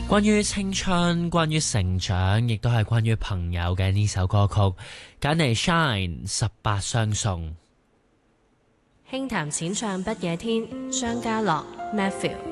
關於青春，關於成長，亦都係關於朋友嘅呢首歌曲，揀嚟 Shine 18相送。 輕談淺唱不夜天，張家樂 Matthew。